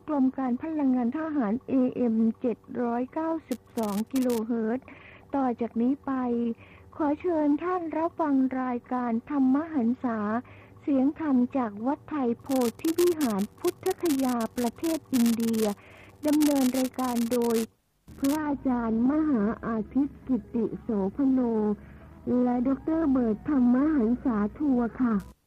กรมการพลังงานทหาร AM 792 กิโลเฮิรตซ์ต่อจากนี้ไปขอเชิญท่านรับฟังรายการธรรมหันษาเสียงธรรมจากวัดไทยโพธิวิหารพุทธคยาประเทศอินเดียดำเนินรายการโดยพระอาจารย์มหาอาทิตย์กิติโสพโนและดร.เบิร์ตธรรมหันษาทัวร์ค่ะ